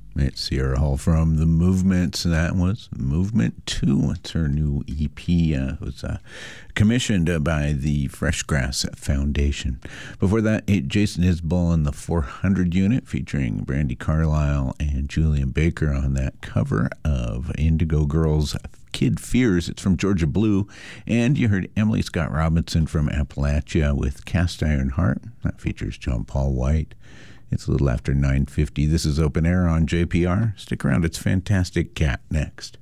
It's Sierra Hall from The Movements. That was Movement 2. It's her new EP. It was commissioned by the Fresh Grass Foundation. Before that, Jason Isbell and the 400 Unit featuring Brandy Carlisle and Julian Baker on that cover of Indigo Girls' Kid Fears. It's from Georgia Blue. And you heard Emily Scott Robinson from Appalachia with Cast Iron Heart. That features John Paul White. It's a little after 9:50. This is Open Air on JPR. Stick around. It's Fantastic Cat next.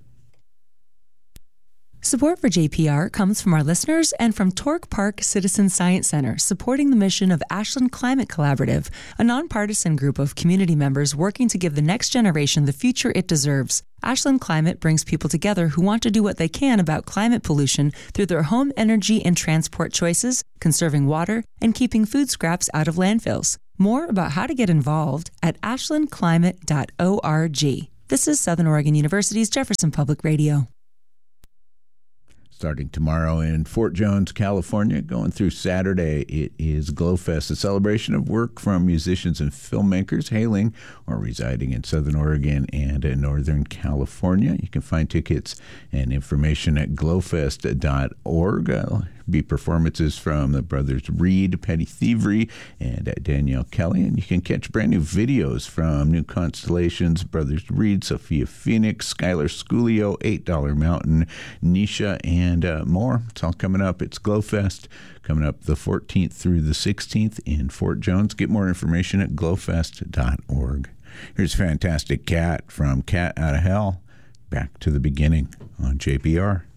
Support for JPR comes from our listeners and from Torque Park Citizen Science Center, supporting the mission of Ashland Climate Collaborative, a nonpartisan group of community members working to give the next generation the future it deserves. Ashland Climate brings people together who want to do what they can about climate pollution through their home energy and transport choices, conserving water, and keeping food scraps out of landfills. More about how to get involved at ashlandclimate.org. This is Southern Oregon University's Jefferson Public Radio. Starting tomorrow in Fort Jones, California, going through Saturday, it is GlowFest, a celebration of work from musicians and filmmakers hailing or residing in Southern Oregon and in Northern California. You can find tickets and information at glowfest.org. Be performances from the brothers Reed, Petty Thievery, and Danielle Kelly. And you can catch brand new videos from New Constellations, Brothers Reed, Sophia Phoenix, Skylar Schoolio, $8 Mountain, Nisha, and more. It's all coming up. It's GlowFest coming up the 14th through the 16th in Fort Jones. Get more information at glowfest.org. Here's Fantastic Cat from Cat Out of Hell. Back to the beginning on JPR.